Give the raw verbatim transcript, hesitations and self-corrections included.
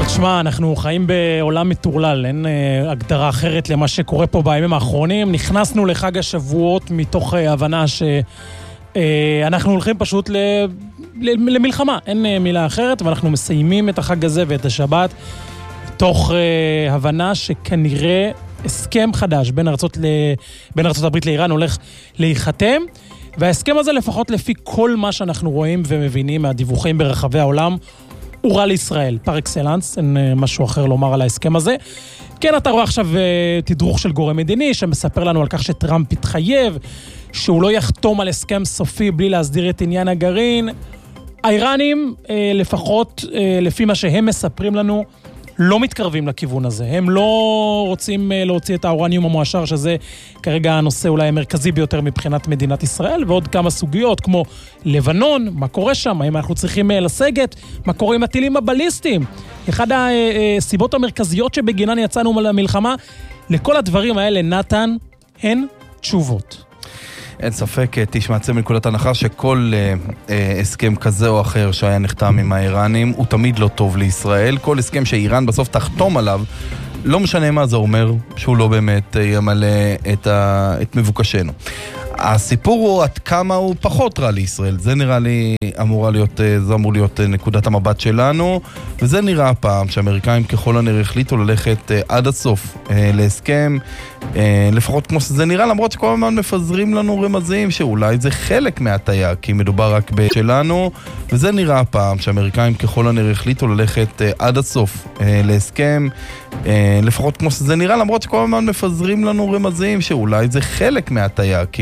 טוב, תשמע, אנחנו חיים בעולם מטורלל, אין אה, הגדרה אחרת למה שקורה פה בימים האחרונים. נכנסנו לחג השבועות מתוך אה, הבנה שאנחנו אה, הולכים פשוט ל, ל, למלחמה, אין אה, מילה אחרת, ואנחנו מסיימים את החג הזה ואת השבת תוך אה, הבנה שכנראה הסכם חדש בין ארצות, ל, בין ארצות הברית לאיראן הולך להיחתם, וההסכם הזה לפחות לפי כל מה שאנחנו רואים ומבינים מהדיווחים ברחבי העולם, הוא רע לישראל, פר אקסלנס, אין משהו אחר לומר על ההסכם הזה. כן, אתה רואה עכשיו תדרוך של גורם מדיני, שמספר לנו על כך שטראמפ התחייב, שהוא לא יחתום על הסכם סופי בלי להסדיר את עניין הגרעין. האיראנים, לפחות לפי מה שהם מספרים לנו, לא מתקרבים לכיוון הזה. הם לא רוצים להוציא את האורניום המואשר, שזה כרגע הנושא אולי המרכזי ביותר מבחינת מדינת ישראל, ועוד כמה סוגיות כמו לבנון, מה קורה שם, האם אנחנו צריכים לסגת, מה קורה עם הטילים הבליסטיים. אחד הסיבות המרכזיות שבגינן יצאנו למלחמה, לכל הדברים האלה, נתן, הן תשובות. אין ספק, תשמע, צא מנקודת הנחה שכל אה, אה, הסכם כזה או אחר שהיה נחתם עם האיראנים הוא תמיד לא טוב לישראל. כל הסכם שאיראן בסוף תחתום עליו, לא משנה מה זה אומר, שהוא לא באמת ימלא את, ה, את מבוקשנו. הסיפור הוא עד כמה הוא פחות רע לישראל. זה נראה לי אמורה להיות, זה אמור להיות נקודת המבט שלנו, וזה נראה הפעם שהאמריקאים ככל הנראה החליטו ללכת עד הסוף להסכם, לפחות כמו שזה נראה, למרות שכל הזמן מפזרים לנו רמזים שאולי זה חלק מהטיה, כי מדובר רק בשלנו, וזה נראה הפעם שהאמריקאים ככל הנראה החליטו ללכת עד הסוף להסכם, לפחות כמו שזה נראה, למרות שכל הזמן מפזרים לנו רמזים שאולי זה חלק מהטיה, כי